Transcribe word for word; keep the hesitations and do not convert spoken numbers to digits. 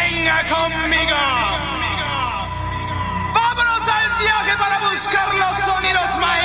Venga conmigo. Vámonos al viaje para buscar los sonidos